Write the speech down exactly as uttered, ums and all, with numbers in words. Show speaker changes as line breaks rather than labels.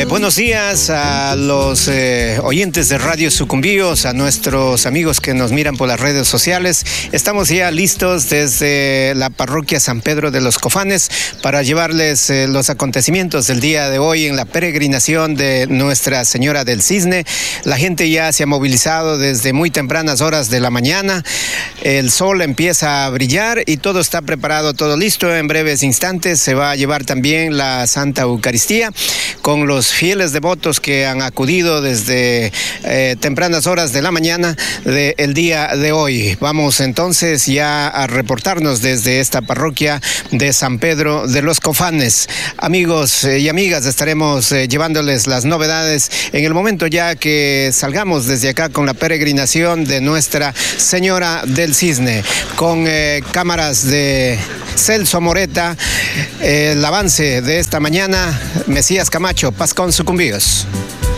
Buenos días a los eh, oyentes de Radio Sucumbíos, a nuestros amigos que nos miran por las redes sociales. Estamos ya listos desde la parroquia San Pedro de los Cofanes para llevarles eh, los acontecimientos del día de hoy en la peregrinación de Nuestra Señora del Cisne. La gente ya se ha movilizado desde muy tempranas horas de la mañana. El sol empieza a brillar y todo está preparado, todo listo. En breves instantes se va a llevar también la Santa Eucaristía con los fieles devotos que han acudido desde eh, tempranas horas de la mañana del día de hoy. Vamos entonces ya a reportarnos desde esta parroquia de San Pedro de los Cofanes. Amigos eh, y amigas, estaremos eh, llevándoles las novedades en el momento ya que salgamos desde acá con la peregrinación de Nuestra Señora del Cisne, con eh, cámaras de Celso Moreta, eh, el avance de esta mañana. Mesías Camacho, Pascón Sucumbíos.